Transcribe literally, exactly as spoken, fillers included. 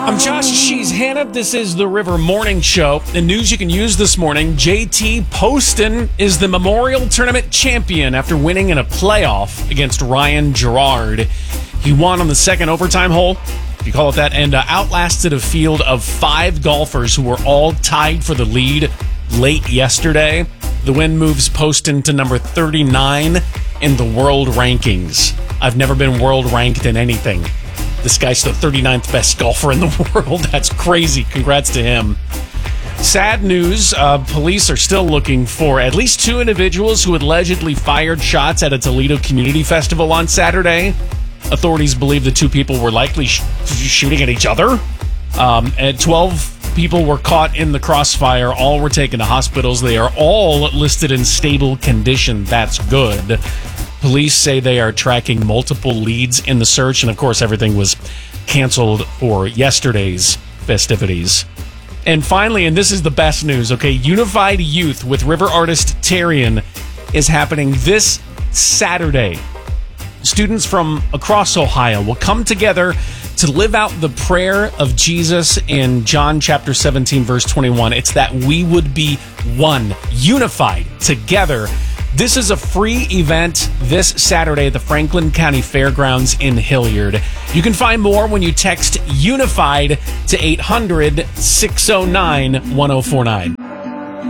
I'm Josh. She's Hannah. This is the River Morning Show. The news you can use this morning: J T Poston is the Memorial Tournament champion after winning in a playoff against Ryan Gerard. He won on the second overtime hole, if you call it that, and uh, outlasted a field of five golfers who were all tied for the lead late yesterday. The win moves Poston to number thirty-nine in the world rankings. I've never been world ranked in anything. This guy's the thirty-ninth best golfer in the world. That's crazy. Congrats to him. Sad news. Uh, police are still looking for at least two individuals who allegedly fired shots at a Toledo community festival on Saturday. Authorities believe the two people were likely sh- shooting at each other. Um, and twelve people were caught in the crossfire. All were taken to hospitals. They are all listed in stable condition. That's good. Police say they are tracking multiple leads in the search, and of course everything was canceled for yesterday's festivities. And finally, and this is the best news, okay, Unified Youth with River artist Tarian is happening this Saturday. Students from across Ohio will come together to live out the prayer of Jesus in John chapter seventeen, verse twenty-one. It's that we would be one, unified, together. This is a free event this Saturday at the Franklin County Fairgrounds in Hilliard. You can find more when you text UNIFIED to eight hundred, six oh nine, one oh four nine.